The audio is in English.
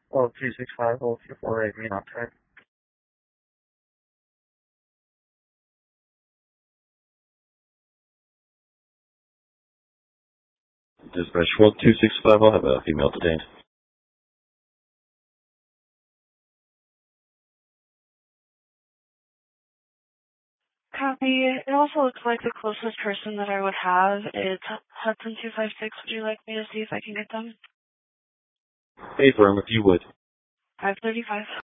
Oh, 265, 248, main on track. Dispatch 1265, I'll have a female detained. Copy. It also looks like the closest person that I would have is Hudson 256. Would you like me to see if I can get them? Affirm, if you would. 535.